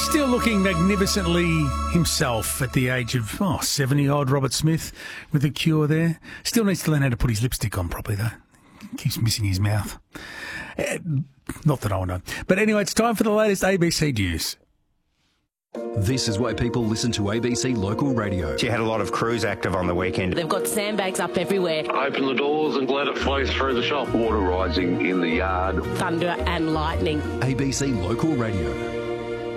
Still looking magnificently himself at the age of 70-odd, Robert Smith with a cure there. Still needs to learn how to put his lipstick on properly, though. Keeps missing his mouth. Not that I know. But anyway, it's time for the latest ABC news. This is why people listen to ABC Local Radio. She had a lot of crews active on the weekend. They've got sandbags up everywhere. Open the doors and let it flow through the shop. Water rising in the yard. Thunder and lightning. ABC Local Radio.